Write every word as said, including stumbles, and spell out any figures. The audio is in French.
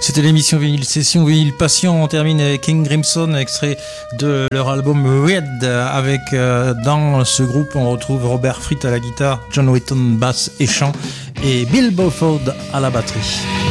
C'était l'émission Vinyl Session, Vinyl Passion. On termine avec King Crimson, extrait de leur album Red. Avec euh, dans ce groupe, on retrouve Robert Fripp à la guitare, John Wetton basse et chant et Bill Bruford à la batterie.